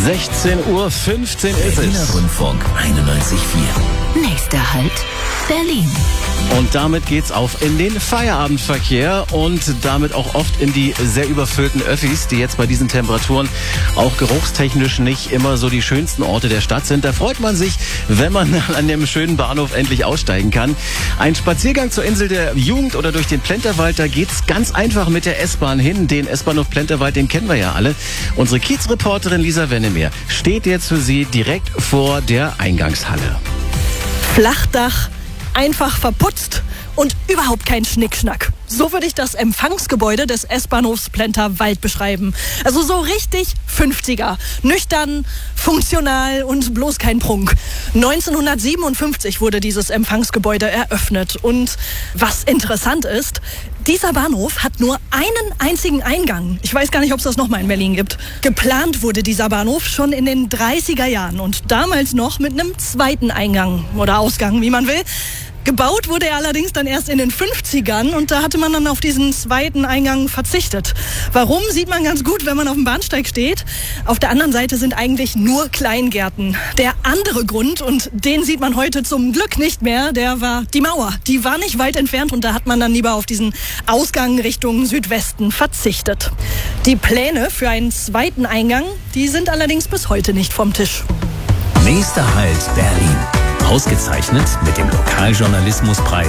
16:15 Uhr ist es. Berliner Rundfunk 91,4. Nächster Halt, Berlin. Und damit geht's auf in den Feierabendverkehr und damit auch oft in die sehr überfüllten Öffis, die jetzt bei diesen Temperaturen auch geruchstechnisch nicht immer so die schönsten Orte der Stadt sind. Da freut man sich, wenn man an dem schönen Bahnhof endlich aussteigen kann. Ein Spaziergang zur Insel der Jugend oder durch den Plenterwald, da geht's ganz einfach mit der S-Bahn hin. Den S-Bahnhof Plenterwald, den kennen wir ja alle. Unsere Kiezreporterin Lisa Wennemeer steht jetzt für Sie direkt vor der Eingangshalle. Flachdach, einfach verputzt und überhaupt kein Schnickschnack. So würde ich das Empfangsgebäude des S-Bahnhofs Plenterwald beschreiben. Also so richtig 50er. Nüchtern, funktional und bloß kein Prunk. 1957 wurde dieses Empfangsgebäude eröffnet. Und was interessant ist, dieser Bahnhof hat nur einen einzigen Eingang. Ich weiß gar nicht, ob es das nochmal in Berlin gibt. Geplant wurde dieser Bahnhof schon in den 30er Jahren und damals noch mit einem zweiten Eingang oder Ausgang, wie man will. Gebaut wurde er allerdings dann erst in den 50ern und da hatte man dann auf diesen zweiten Eingang verzichtet. Warum, sieht man ganz gut, wenn man auf dem Bahnsteig steht. Auf der anderen Seite sind eigentlich nur Kleingärten. Der andere Grund, und den sieht man heute zum Glück nicht mehr, der war die Mauer. Die war nicht weit entfernt und da hat man dann lieber auf diesen Ausgang Richtung Südwesten verzichtet. Die Pläne für einen zweiten Eingang, die sind allerdings bis heute nicht vom Tisch. Nächster Halt, Berlin. Ausgezeichnet mit dem Lokaljournalismuspreis